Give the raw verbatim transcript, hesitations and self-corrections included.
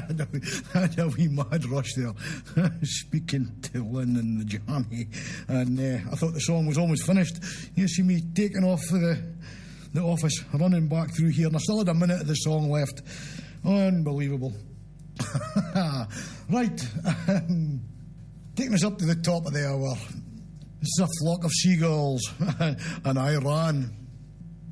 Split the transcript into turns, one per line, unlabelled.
had, a, had a wee mad rush there, speaking to Lynn and the Johnny, and uh, I thought the song was almost finished. You see me taking off for the, the office, running back through here, and I still had a minute of the song left. Unbelievable. Right, um, taking us up to the top of the hour. This is a flock of seagulls, and I ran.